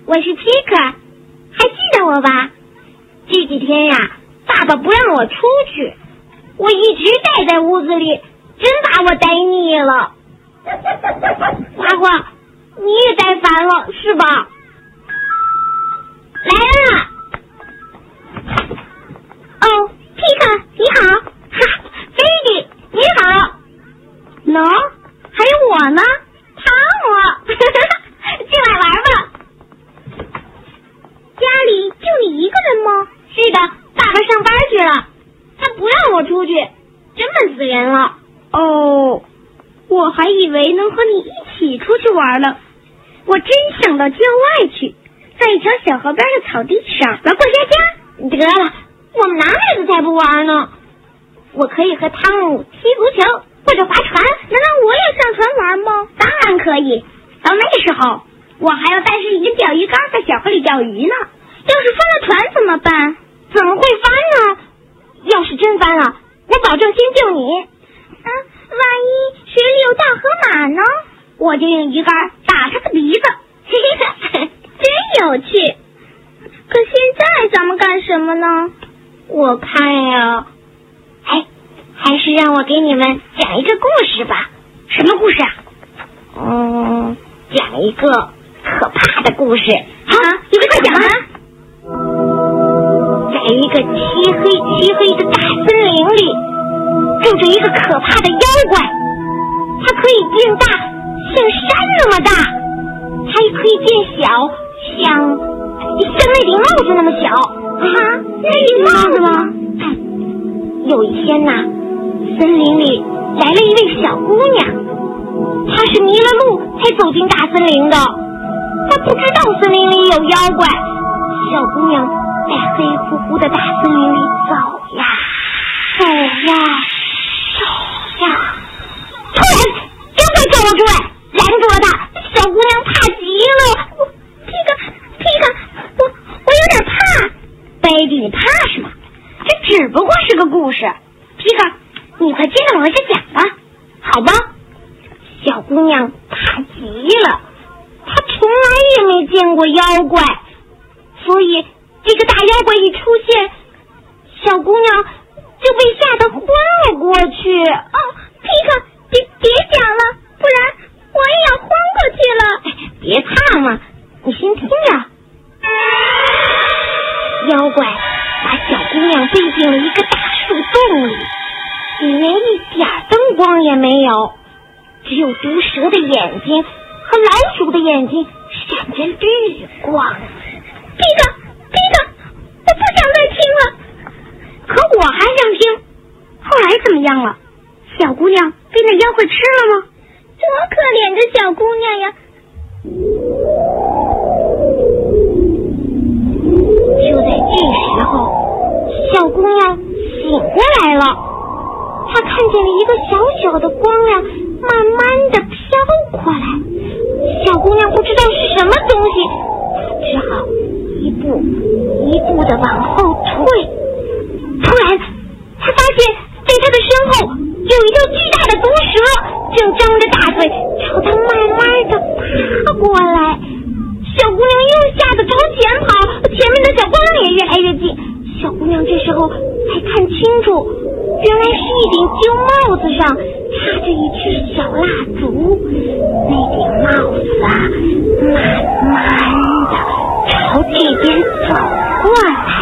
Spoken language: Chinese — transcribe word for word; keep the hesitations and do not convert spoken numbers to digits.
我是皮克，还记得我吧？这几天呀，爸爸不让我出去，我一直待在屋子里，真把我待腻了。花花，你也待烦了是吧？来了。哦，皮克你好，哈，菲迪你好。喏，还有我呢，汤姆，进来玩吧。家里就你一个人吗？是的，爸爸上班去了，他不让我出去，真闷死人了。哦，我还以为能和你一起出去玩呢。我真想到郊外去，在一条小河边的草地上玩过家家。得了，我们哪辈子才不玩呢？我可以和汤姆踢足球或者划船，能让我也上船玩吗？当然可以。到那时候，我还要带上一个钓鱼竿在小河里钓鱼呢。要是翻了船怎么办？怎么会翻呢？要是真翻了，我保证先救你。嗯，万一水里有大河马呢？我就用鱼竿打他的鼻子。真有趣。可现在咱们干什么呢？我看呀，哎，还是让我给你们讲一个故事吧。什么故事啊？嗯，讲一个可怕的故事。好，你快讲啊！在一个漆黑漆黑的大森林里，住着一个可怕的妖怪。它可以变大，像山那么大；它也可以变小，像像那顶帽子那么小。啊，那顶帽子吗？有一天呐，森林里来了一位小姑娘，她是迷了路才走进大森林的。她不知道森林里有妖怪。小姑娘在黑乎乎的大森林里走呀走呀走呀，突然妖怪走了出来，拦住了她。小姑娘怕极了。我皮克皮克，我我有点怕。贝蒂，你怕什么？这只不过是个故事。皮克，你快接着往下讲吧。好吧。小姑娘怕极了，她从来也没见过妖怪，所以这个大妖怪一出现，小姑娘就被吓得昏了过去。哦，皮克，别别讲了，不然我也要昏过去了。哎，别怕嘛，你先听着。妖怪把小姑娘背进了一个大树洞里，里面一点灯光也没有，只有毒蛇的眼睛和老鼠的眼睛闪着绿光。皮克皮克，我不想再听了。可我还想听。后来怎么样了？小姑娘被那妖怪吃了吗？多可怜的小姑娘呀！就在这时候，小姑娘醒过来了。她看见了一个小小的光亮慢慢的飘过来。小姑娘不知道是什么东西，只好一步一步的往后退。突然她发现在她的身后有一条巨大的毒蛇，正张着大嘴朝她慢慢的爬过来。小姑娘又吓得朝前跑，前面的小光也越来越近。小姑娘这时候才看清楚，原来是一顶旧帽子上插着一支小蜡烛，那顶帽子啊慢慢的朝这边走过来。